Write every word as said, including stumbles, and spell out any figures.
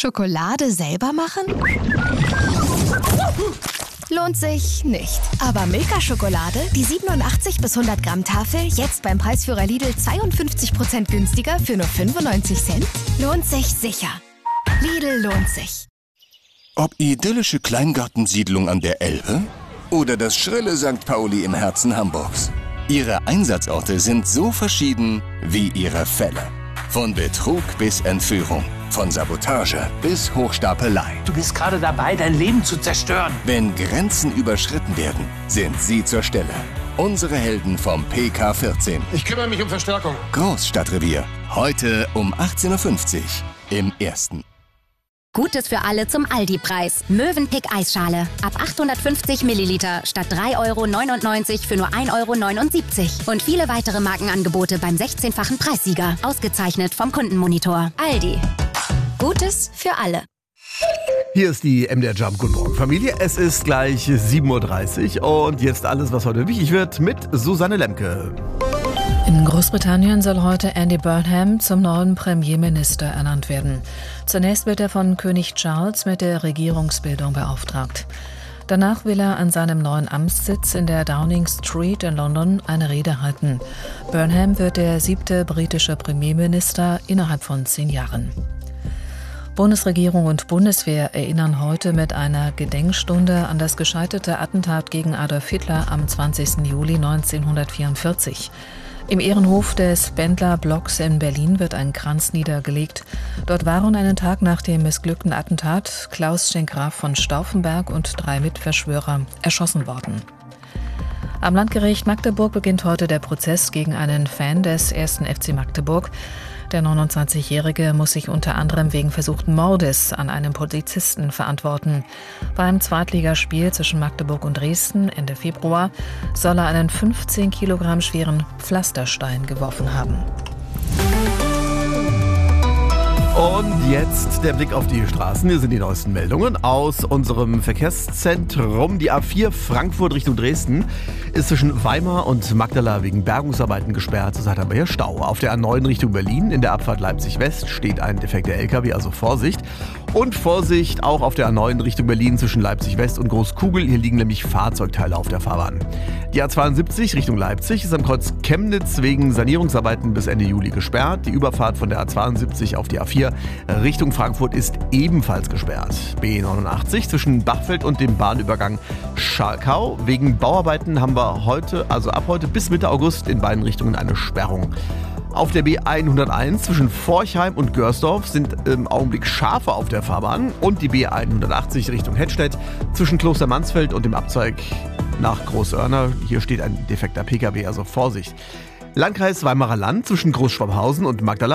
Schokolade selber machen? Lohnt sich nicht. Aber Milka-Schokolade, die siebenundachtzig bis hundert Gramm Tafel, jetzt beim Preisführer Lidl zweiundfünfzig Prozent günstiger für nur fünfundneunzig Cent? Lohnt sich sicher. Lidl lohnt sich. Ob idyllische Kleingartensiedlung an der Elbe oder das schrille Sankt Pauli im Herzen Hamburgs. Ihre Einsatzorte sind so verschieden wie ihre Fälle. Von Betrug bis Entführung, von Sabotage bis Hochstapelei. Du bist gerade dabei, dein Leben zu zerstören. Wenn Grenzen überschritten werden, sind sie zur Stelle. Unsere Helden vom P K vierzehn. Ich kümmere mich um Verstärkung. Großstadtrevier. Heute um achtzehn Uhr fünfzig im Ersten. Gutes für alle zum Aldi-Preis. Mövenpick Eisschale. Ab achthundertfünfzig Milliliter statt drei Euro neunundneunzig für nur ein Euro neunundsiebzig. Und viele weitere Markenangebote beim sechzehnfachen Preissieger. Ausgezeichnet vom Kundenmonitor. Aldi. Gutes für alle. Hier ist die M D R Jump. Guten Morgen, Familie. Es ist gleich sieben Uhr dreißig und jetzt alles, was heute wichtig wird, mit Susanne Lemke. In Großbritannien soll heute Andy Burnham zum neuen Premierminister ernannt werden. Zunächst wird er von König Charles mit der Regierungsbildung beauftragt. Danach will er an seinem neuen Amtssitz in der Downing Street in London eine Rede halten. Burnham wird der siebte britische Premierminister innerhalb von zehn Jahren. Bundesregierung und Bundeswehr erinnern heute mit einer Gedenkstunde an das gescheiterte Attentat gegen Adolf Hitler am zwanzigsten Juli neunzehnhundertvierundvierzig. Im Ehrenhof des Bendler-Blocks in Berlin wird ein Kranz niedergelegt. Dort waren einen Tag nach dem missglückten Attentat Klaus Schenk-Graf von Stauffenberg und drei Mitverschwörer erschossen worden. Am Landgericht Magdeburg beginnt heute der Prozess gegen einen Fan des ersten F C Magdeburg. Der neunundzwanzigjährige muss sich unter anderem wegen versuchten Mordes an einem Polizisten verantworten. Beim Zweitligaspiel zwischen Magdeburg und Dresden Ende Februar soll er einen fünfzehn Kilogramm schweren Pflasterstein geworfen haben. Und jetzt der Blick auf die Straßen. Hier sind die neuesten Meldungen aus unserem Verkehrszentrum. Die A vier Frankfurt Richtung Dresden ist zwischen Weimar und Magdala wegen Bergungsarbeiten gesperrt. Zurzeit haben wir hier Stau. Auf der A neun Richtung Berlin in der Abfahrt Leipzig-West steht ein defekter L K W, also Vorsicht. Und Vorsicht auch auf der A neun Richtung Berlin zwischen Leipzig-West und Großkugel. Hier liegen nämlich Fahrzeugteile auf der Fahrbahn. Die A zweiundsiebzig Richtung Leipzig ist am Kreuz Chemnitz wegen Sanierungsarbeiten bis Ende Juli gesperrt. Die Überfahrt von der A zweiundsiebzig auf die A vier Richtung Frankfurt ist ebenfalls gesperrt. B neunundachtzig zwischen Bachfeld und dem Bahnübergang Schalkau. Wegen Bauarbeiten haben wir heute, also ab heute bis Mitte August in beiden Richtungen eine Sperrung. Auf der B hunderteins zwischen Forchheim und Görsdorf sind im Augenblick Schafe auf der Fahrbahn. Und die B hundertachtzig Richtung Hettstedt zwischen Kloster Mansfeld und dem Abzweig nach Großoerner. Hier steht ein defekter P K W, also Vorsicht. Landkreis Weimarer Land zwischen Großschwabhausen und Magdala.